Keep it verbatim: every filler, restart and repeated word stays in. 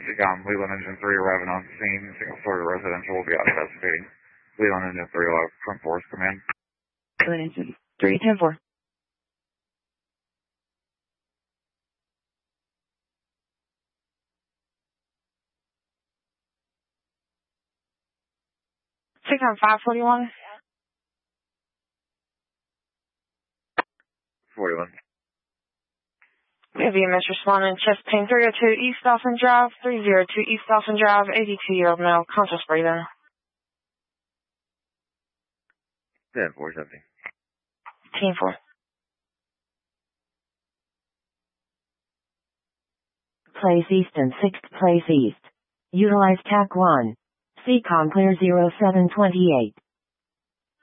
Seacom, Leland Engine three arriving on scene. Single story residential will be out investigating. Leland Engine three will have front force command. Leland Engine three, ten four. Seacom five forty-one. forty-one. We have E M S responding. Chest pain three oh two East Dolphin Drive, three oh two East Dolphin Drive, eighty-two-year-old male, conscious breathing. ten four seventy. ten four. Place East and sixth Place East. Utilize T A C one. Seacom clear zero seven twenty-eight.